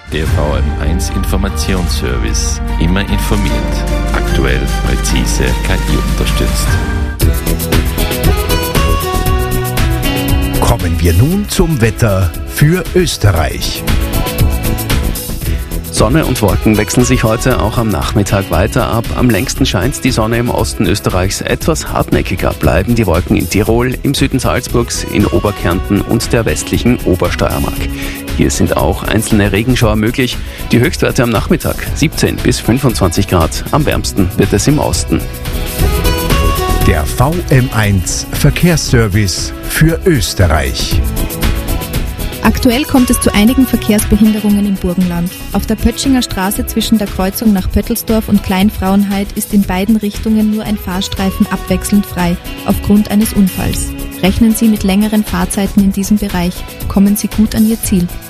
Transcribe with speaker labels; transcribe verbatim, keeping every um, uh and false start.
Speaker 1: Der V M eins Informationsservice. Immer informiert. Aktuell, präzise, K I unterstützt.
Speaker 2: Kommen wir nun zum Wetter für Österreich.
Speaker 3: Sonne und Wolken wechseln sich heute auch am Nachmittag weiter ab. Am längsten scheint die Sonne im Osten Österreichs. Etwas hartnäckiger bleiben die Wolken in Tirol, im Süden Salzburgs, in Oberkärnten und der westlichen Obersteiermark. Hier sind auch einzelne Regenschauer möglich. Die Höchstwerte am Nachmittag siebzehn bis fünfundzwanzig Grad. Am wärmsten wird es im Osten.
Speaker 2: Der V M eins Verkehrsservice für Österreich.
Speaker 4: Aktuell kommt es zu einigen Verkehrsbehinderungen im Burgenland. Auf der Pötschinger Straße zwischen der Kreuzung nach Pöttelsdorf und Kleinfrauenhaid ist in beiden Richtungen nur ein Fahrstreifen abwechselnd frei, aufgrund eines Unfalls. Rechnen Sie mit längeren Fahrzeiten in diesem Bereich. Kommen Sie gut an Ihr Ziel.